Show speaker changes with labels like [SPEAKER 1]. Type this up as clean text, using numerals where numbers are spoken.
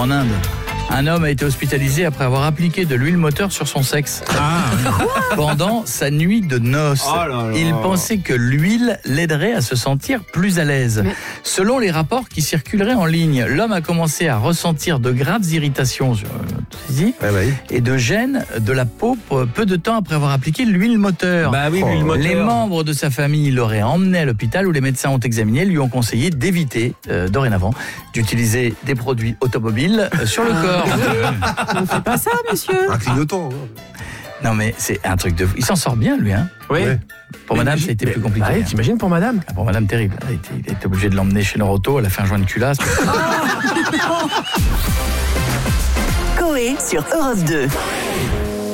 [SPEAKER 1] en Inde. Un homme a été hospitalisé après avoir appliqué de l'huile moteur sur son sexe. Pendant sa nuit de noces.
[SPEAKER 2] Oh là là.
[SPEAKER 1] Il pensait que l'huile l'aiderait à se sentir plus à l'aise.
[SPEAKER 3] Mais-
[SPEAKER 1] Selon les rapports qui circuleraient en ligne, l'homme a commencé à ressentir de graves irritations sur ici et de gêne de la peau peu de temps après avoir appliqué l'huile moteur.
[SPEAKER 2] Bah oui, l'huile moteur.
[SPEAKER 1] Les membres de sa famille l'auraient emmené à l'hôpital où les médecins ont examiné et lui ont conseillé d'éviter, dorénavant, d'utiliser des produits automobiles sur le corps.
[SPEAKER 3] On fait pas ça, monsieur.
[SPEAKER 4] Un clignotant.
[SPEAKER 1] Non mais c'est un truc de fou. Il s'en sort bien lui, hein.
[SPEAKER 2] Oui.
[SPEAKER 4] Ouais.
[SPEAKER 1] Pour madame, ça a été plus compliqué.
[SPEAKER 2] Bah,
[SPEAKER 1] hein.
[SPEAKER 2] t'imagines pour madame?
[SPEAKER 1] Ah, pour madame, terrible. Il a été obligé de l'emmener chez Neuroto, elle a fait un joint de culasse.
[SPEAKER 5] Coé sur Europe 2.